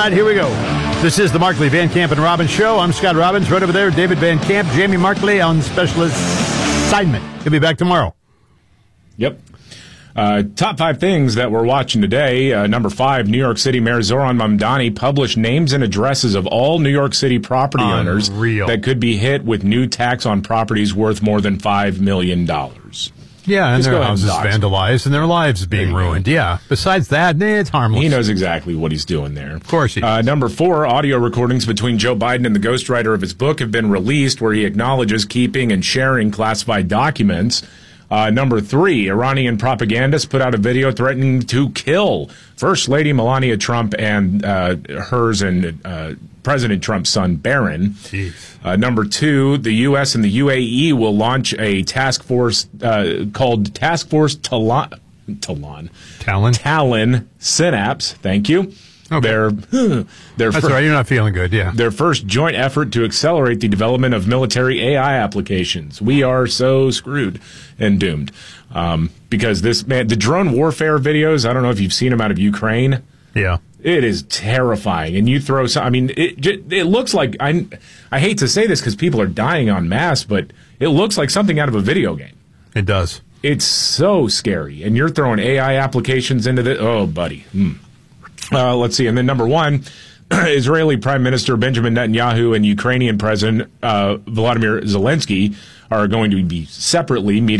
right, here we go. This is the Markley, Van Camp, and Robbins Show. I'm Scott Robbins. Right over there, David Van Camp, Jamie Markley on special assignment. He'll be back tomorrow. Yep. Top 5 things that we're watching today. Number 5, New York City Mayor Zohran Mamdani published names and addresses of all New York City property owners that could be hit with new tax on properties worth more than $5 million. Yeah, and their houses vandalized and their lives being ruined. Yeah. Besides that, it's harmless. He knows exactly what he's doing there. Of course he does. Number 4, audio recordings between Joe Biden and the ghostwriter of his book have been released where he acknowledges keeping and sharing classified documents. Number 3, Iranian propagandists put out a video threatening to kill First Lady Melania Trump and hers and President Trump's son, Barron. Number 2, the U.S. and the UAE will launch a task force called Task Force Talon Synapse. Thank you. Okay. That's right. You're not feeling good. Yeah. Their first joint effort to accelerate the development of military AI applications. We are so screwed and doomed because the drone warfare videos. I don't know if you've seen them out of Ukraine. Yeah. It is terrifying, and you throw some. I mean, it looks like I hate to say this because people are dying en masse, but it looks like something out of a video game. It does. It's so scary, and you're throwing AI applications into this. Oh, buddy. Let's see. And then number 1, Israeli Prime Minister Benjamin Netanyahu and Ukrainian President Volodymyr Zelensky are going to be separately meeting